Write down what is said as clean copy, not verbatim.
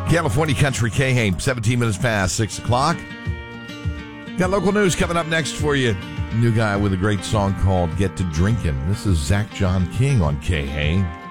California Country K-Hain, 17 minutes past 6 o'clock. Got local news coming up next for you. New guy with a great song called Get to Drinkin'. This is Zach John King on K-Hain.